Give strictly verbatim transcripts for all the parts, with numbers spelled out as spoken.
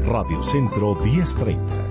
Radio Centro diez treinta.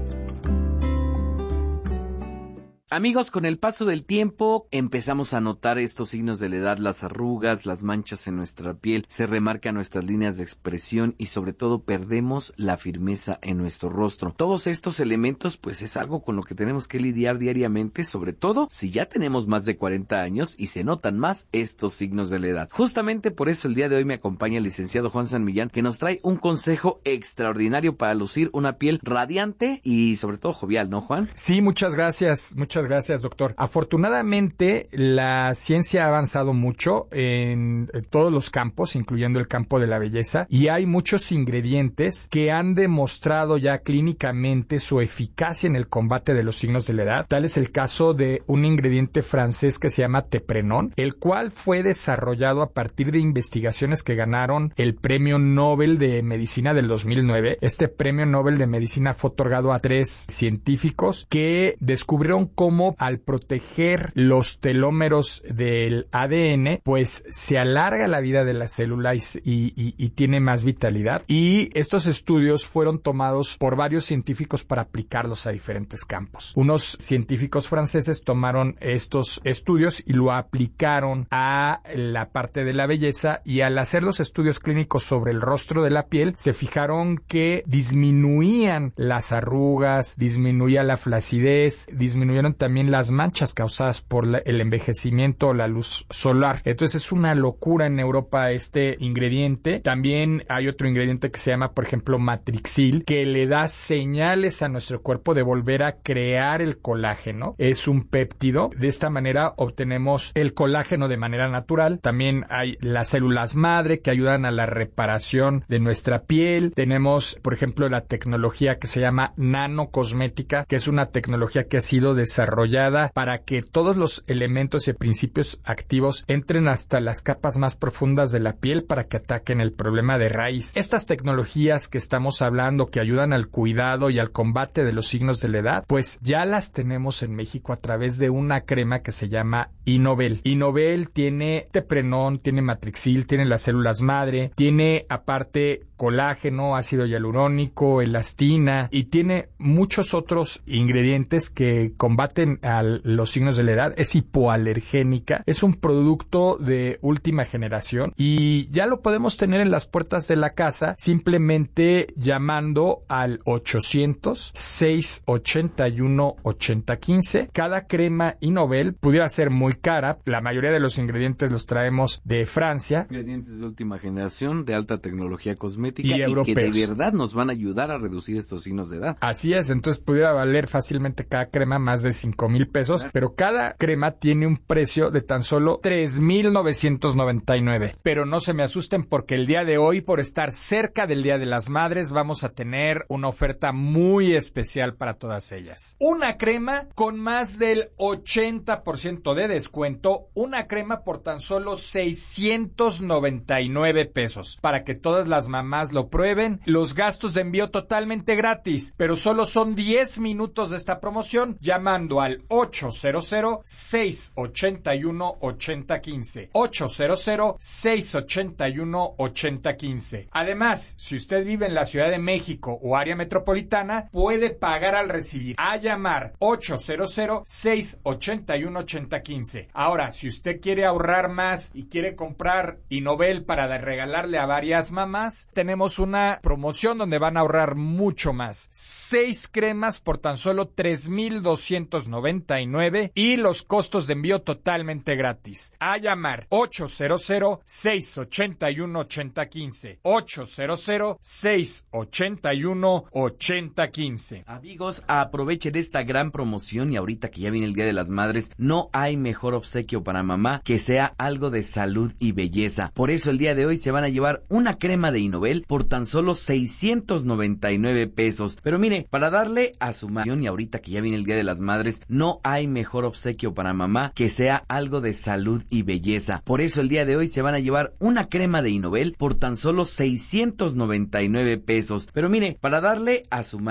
Amigos, con el paso del tiempo empezamos a notar estos signos de la edad, las arrugas, las manchas en nuestra piel, se remarcan nuestras líneas de expresión y sobre todo perdemos la firmeza en nuestro rostro. Todos estos elementos pues es algo con lo que tenemos que lidiar diariamente, sobre todo si ya tenemos más de cuarenta años y se notan más estos signos de la edad. Justamente por eso el día de hoy me acompaña el licenciado Juan San Millán, que nos trae un consejo extraordinario para lucir una piel radiante y sobre todo jovial, ¿no, Juan? Sí, muchas gracias, muchas gracias, doctor. Afortunadamente, la ciencia ha avanzado mucho en, en todos los campos, incluyendo el campo de la belleza, y hay muchos ingredientes que han demostrado ya clínicamente su eficacia en el combate de los signos de la edad. Tal es el caso de un ingrediente francés que se llama Teprenón, el cual fue desarrollado a partir de investigaciones que ganaron el Premio Nobel de Medicina del dos mil nueve. Este Premio Nobel de Medicina fue otorgado a tres científicos que descubrieron cómo al proteger los telómeros del A D N, pues se alarga la vida de la célula y, y, y tiene más vitalidad. Y estos estudios fueron tomados por varios científicos para aplicarlos a diferentes campos. Unos científicos franceses tomaron estos estudios y lo aplicaron a la parte de la belleza, y al hacer los estudios clínicos sobre el rostro de la piel, se fijaron que disminuían las arrugas, disminuía la flacidez, disminuyeron también las manchas causadas por la, el envejecimiento o la luz solar. Entonces es una locura en Europa este ingrediente. También hay otro ingrediente que se llama, por ejemplo, Matrixil, que le da señales a nuestro cuerpo de volver a crear el colágeno. Es un péptido. De esta manera obtenemos el colágeno de manera natural. También hay las células madre que ayudan a la reparación de nuestra piel. Tenemos, por ejemplo, la tecnología que se llama nanocosmética, que es una tecnología que ha sido desarrollada para que todos los elementos y principios activos entren hasta las capas más profundas de la piel para que ataquen el problema de raíz. Estas tecnologías que estamos hablando, que ayudan al cuidado y al combate de los signos de la edad, pues ya las tenemos en México a través de una crema que se llama Innovel. Innovel tiene Teprenón, tiene Matrixil, tiene las células madre, tiene aparte colágeno, ácido hialurónico, elastina, y tiene muchos otros ingredientes que combaten a los signos de la edad. Es hipoalergénica, es un producto de última generación y ya lo podemos tener en las puertas de la casa simplemente llamando al ochocientos, seiscientos ochenta y uno, ochenta quince. Cada crema Innovel pudiera ser muy cara, la mayoría de los ingredientes los traemos de Francia. Ingredientes de última generación, de alta tecnología cosmética y, y que de verdad nos van a ayudar a reducir estos signos de edad. Así es, entonces pudiera valer fácilmente cada crema más de cinco mil pesos, claro, pero cada crema tiene un precio de tan solo tres mil novecientos noventa y nueve. Pero no se me asusten porque el día de hoy, por estar cerca del Día de las Madres, vamos a tener una oferta muy especial para todas ellas. Una crema con más del ochenta por ciento de descuento, una crema por tan solo seiscientos noventa y nueve pesos. Para que todas las mamás lo prueben, los gastos de envío totalmente gratis, pero solo son diez minutos de esta promoción llamando al ochocientos, seiscientos ochenta y uno, ochenta quince. ochocientos, seiscientos ochenta y uno, ochenta quince. Además, si usted vive en la Ciudad de México o área metropolitana, puede pagar al recibir. A llamar ochocientos, seiscientos ochenta y uno, ochenta quince. Ahora, si usted quiere ahorrar más y quiere comprar Innovel para regalarle a varias mamás, tenemos una promoción donde van a ahorrar mucho más. Seis cremas por tan solo tres mil doscientos noventa y nueve y los costos de envío totalmente gratis. A llamar ochocientos, seiscientos ochenta y uno, ochenta quince. ochocientos, seiscientos ochenta y uno, ochenta quince. Amigos, aprovechen esta gran promoción y ahorita que ya viene el Día de las Madres, no hay mejor obsequio para mamá que sea algo de salud y belleza. Por eso el día de hoy se van a llevar una crema de Innovel por tan solo seiscientos noventa y nueve pesos. Pero mire, para darle a su madre, y ahorita que ya viene el Día de las Madres, no hay mejor obsequio para mamá que sea algo de salud y belleza. Por eso el día de hoy se van a llevar una crema de Innovel por tan solo seiscientos noventa y nueve pesos. Pero mire, para darle a su madre